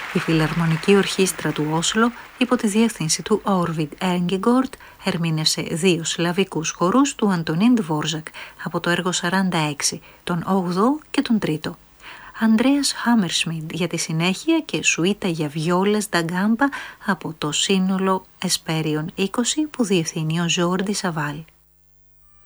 Η Φιλαρμονική Ορχήστρα του Όσλο, υπό τη διεύθυνση του Όρβιντ Έγκεγκορτ, ερμήνευσε 2 σλαβικούς χορούς του Αντωνίν Ντβόρζακ από το έργο 46, τον 8ο και τον 3ο. Ανδρέας Χάμερσμιντ για τη συνέχεια και σουίτα για βιόλες ντα γκάμπα από το σύνολο Εσπέριον 20 που διευθύνει ο Ζόρντι Σαβάλ.